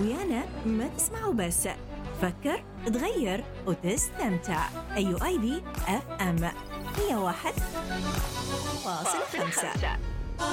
ويانا ما تسمعوا بس، فكر، تغير وتستمتع. أيو آي بي اف ام 101.5.